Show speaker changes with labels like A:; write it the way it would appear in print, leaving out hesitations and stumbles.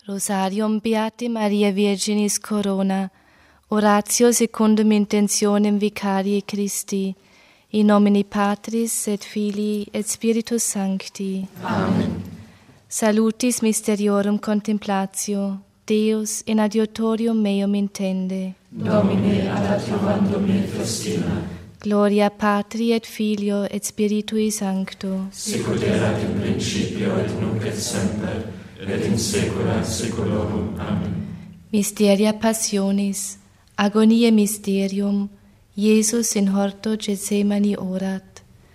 A: Rosarium Beate Maria Virginis Corona, oratio secundum intentionem Vicariae Christi, in nomine Patris et Filii et Spiritus Sancti.
B: Amen.
A: Salutis mysteriorum contemplatio, Deus in adiutorium meum intende.
B: Domine ad adiuvandum in festina.
A: Gloria Patri et Filio et Spiritui Sancto.
B: Sicut erat in principio et nunc et semper, et in saecula saeculorum. Amen.
A: Mysteria Passionis, agoniae mysterium, Iesus in horto Gethsemani orat.